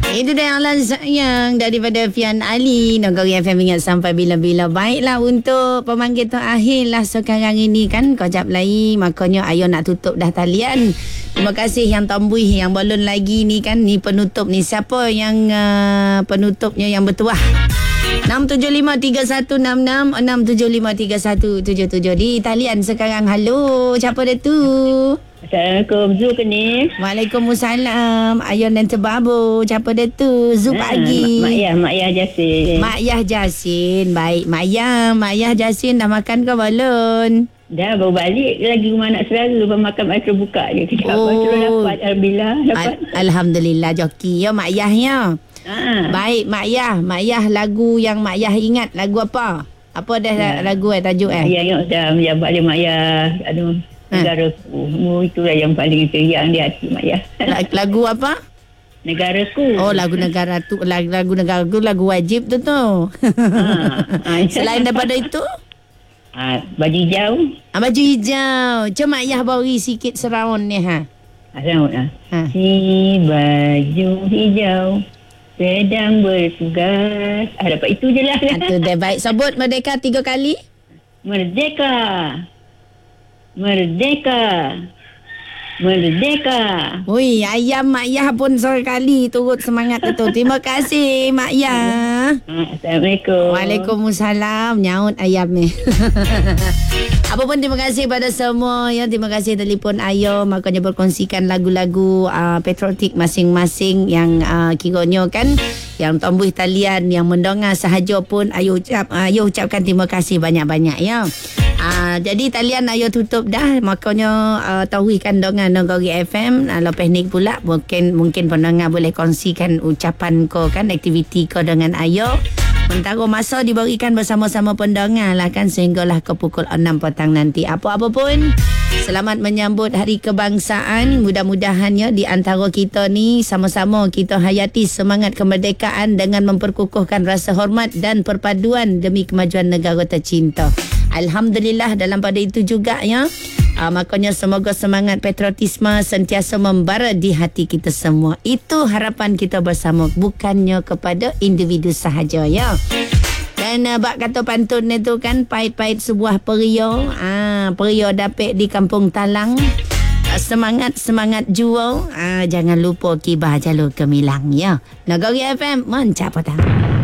Itu dia Alan sayang daripada Fian Ali. Nogori FM ingat sampai bila-bila. Baiklah untuk pemanggil terakhir lah sekarang ini kan. Kejap lagi makanya ayo nak tutup dah talian. Terima kasih yang tomboy yang belum lagi ni kan. Ni penutup ni. Siapa yang penutupnya yang bertuah? 6753166 6753177 di talian sekarang. Halo, siapa dia tu? Assalamualaikum, Zu ke ni? Waalaikumsalam. Ayun dan Tebabu. Siapa dia tu? Zu pagi. Mak Yah Jasin. Mak Yah Jasin. Baik, Mak Yah Jasin dah makan ke belum? Dah baru balik lagi rumah anak saudara. Lepas makan air terbuka je. Kita terus dapat. Alhamdulillah dapat. Alhamdulillah joki ya Mak Yah ya. Baik Mak Yah lagu yang Mak Yah ingat lagu apa? Apa dah lagu tajuk Ya ingat dah menjabat dia Mak Yah. Aduh. Negaraku. Itulah yang paling teriak di hati Mak Yah. Lagu apa? Negaraku. Oh, lagu negara tu. Lagu negara tu lagu wajib tu. Selain daripada itu? Baju hijau. Baju hijau. Cuma Mak Yah beri sikit seraun ni Seraun Si baju hijau sedang bertugas. Dapat itu je lah. Itu dah baik. Sebut Merdeka 3 kali. Merdeka. Merdeka. Merdeka. Ui, ayam Mak Yah pun sekali turut semangat itu. Terima kasih Mak Yah. Assalamualaikum. Waalaikumsalam. Nyaut ayam ni. Apa pun terima kasih pada semua ya. Terima kasih telefon ayo makanya berkongsikan lagu-lagu patriotik masing-masing yang kiranya kan yang tombuh talian yang mendengar sahaja pun ayo ucapkan terima kasih banyak-banyak ya. Jadi talian ayo tutup dah makanya tauhkan dengan Nogori FM. Lepas ni pula mungkin pendengar boleh kongsikan ucapan kau kan aktiviti kau dengan ayo. Mentara masa diberikan bersama-sama pendengar lah kan sehinggalah ke pukul 6 petang nanti. Apa-apa pun selamat menyambut Hari Kebangsaan. Mudah-mudahan ya di antara kita ni sama-sama kita hayati semangat kemerdekaan dengan memperkukuhkan rasa hormat dan perpaduan demi kemajuan negara tercinta. Alhamdulillah dalam pada itu juga ya. Makanya semoga semangat patriotisme sentiasa membara di hati kita semua. Itu harapan kita bersama, bukannya kepada individu sahaja ya. Dan bak kata pantun itu kan pahit-pahit sebuah perio. Perio dapet di Kampung Talang. Semangat jual. Jangan lupa kibah jalur Gemilang ya. Nogori FM mencap petang.